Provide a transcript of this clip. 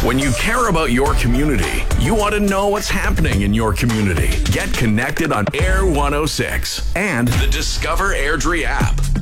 When you care about your community, you want to know what's happening in your community. Get connected on Air 106 and the Discover Airdrie app.